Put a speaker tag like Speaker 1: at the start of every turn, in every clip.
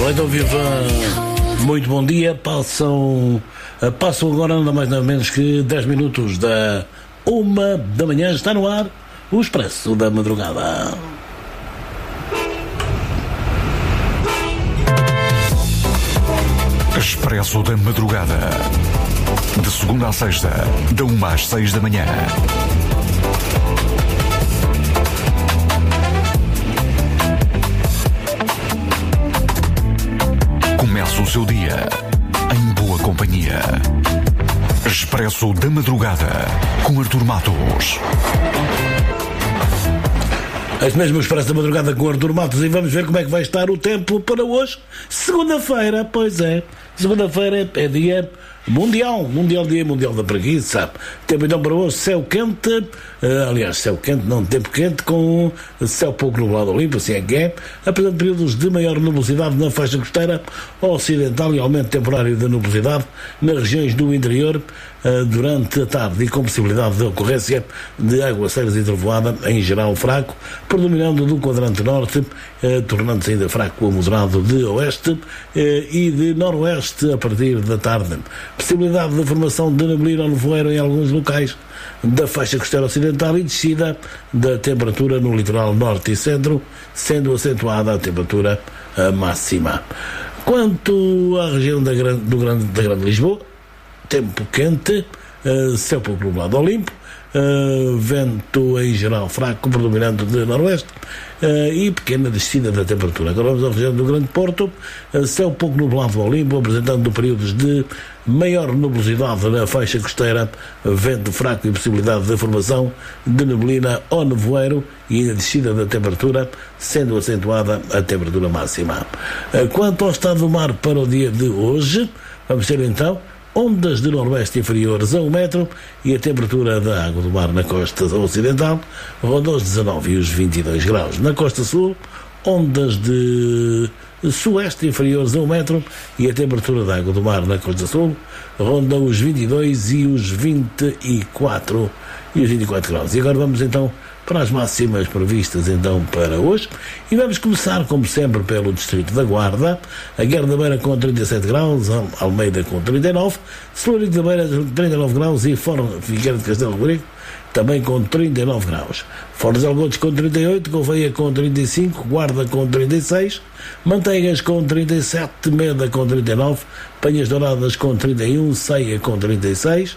Speaker 1: Olá, então viva, muito bom dia. Passam agora nada mais nada menos que 10 minutos da 1 da manhã. Está no ar o Expresso da Madrugada.
Speaker 2: Expresso da Madrugada, de segunda à sexta, da 1 às 6 da manhã. Começa o seu dia em boa companhia. Expresso da Madrugada, com Artur Matos.
Speaker 1: Este mesmo Expresso da Madrugada com Artur Matos, e vamos ver como é que vai estar o tempo para hoje, segunda-feira. Pois é, segunda-feira é dia mundial da preguiça. Tempo então para hoje, céu quente, céu quente, não tempo quente, com céu pouco nublado ou limpo, assim é que é, apresenta períodos de maior nubosidade na faixa costeira ocidental e aumento temporário da nubosidade nas regiões do interior durante a tarde, e com possibilidade de ocorrência de aguaceiros e trovoada, em geral fraco, predominando do quadrante norte, tornando-se ainda fraco a moderado de oeste e de noroeste a partir da tarde. Possibilidade de formação de neblina ou nevoeiro em alguns locais da faixa costeira ocidental e descida da temperatura no litoral norte e centro, sendo acentuada a temperatura máxima. Quanto à região da Grande Lisboa, tempo quente, céu pouco nublado ou limpo, vento em geral fraco, predominando de noroeste, e pequena descida da temperatura. Agora vamos à região do Grande Porto, céu pouco nublado ou limpo, apresentando períodos de maior nubosidade na faixa costeira, vento fraco e possibilidade de formação de neblina ou nevoeiro, e ainda descida da temperatura, sendo acentuada a temperatura máxima. Quanto ao estado do mar para o dia de hoje, vamos ter então ondas de noroeste inferiores a 1 metro, e a temperatura da água do mar na costa ocidental ronda os 19 e os 22 graus. Na costa sul, ondas de sueste inferiores a 1 metro, e a temperatura da água do mar na costa sul ronda os 22 e os 24 graus. E agora vamos então para as máximas previstas então para hoje, e vamos começar como sempre pelo distrito da Guarda. A Guerra da Beira com 37 graus, Almeida com 39, Celurico da Beira 39 graus e Figueira de Castelo Rodrigo também com 39 graus. Fora dos Algodos com 38, Gouveia com 35, Guarda com 36, Manteigas com 37, Meda com 39, Penhas Douradas com 31, Ceia com 36,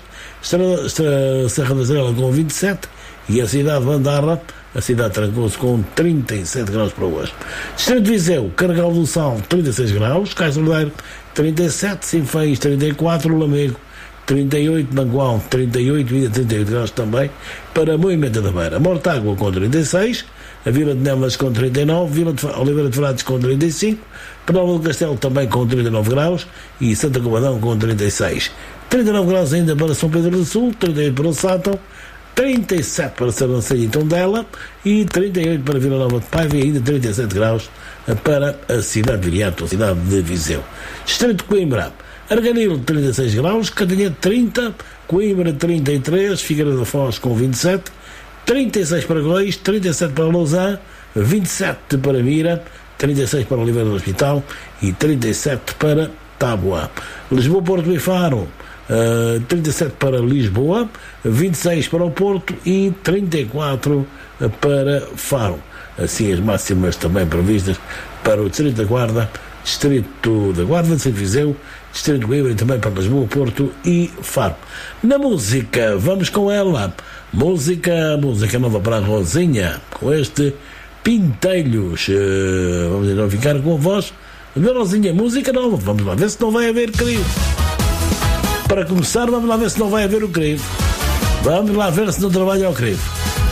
Speaker 1: Serra da Estrela com 27, e a cidade de Bandarra, a cidade trancou-se com 37 graus para hoje. Distrito de Viseu, Carregal do Sal 36 graus, Cais do Lodeiro 37, Sinfãs 34, Lamego 38, Mangual 38, Vida 38 graus também, para Moimenta da Beira. Mortágua com 36, a Vila de Nelas com 39, Oliveira de Frades com 35, Penalva do Castelo também com 39 graus, e Santa Combadão com 36. 39 graus ainda para São Pedro do Sul, 38 para o Sátão, 37 para Sarnancelha e Tondela, e 38 para Vila Nova de Paiva, e ainda 37 graus para a cidade de Viriato, a cidade de Viseu. Distrito de Coimbra, Arganil 36 graus, Cantanhede 30, Coimbra 33, Figueira da Foz com 27, 36 para Góis, 37 para Lousã, 27 para Mira, 36 para Oliveira do Hospital e 37 para Tábua. Lisboa, Porto e Faro, 37 para Lisboa, 26 para o Porto e 34 para Faro. Assim as máximas também previstas para o Distrito da Guarda, Distrito de Viseu, Distrito de Coimbra, e também para Lisboa, Porto e Faro. Na música, vamos com ela. Música nova para a Rosinha, com este Pintelhos. Vamos então ficar com a voz da Rosinha. Música nova, vamos lá ver se não vai haver crivo. Para começar, vamos lá ver se não vai haver o crivo. Vamos lá ver se não trabalha o crivo.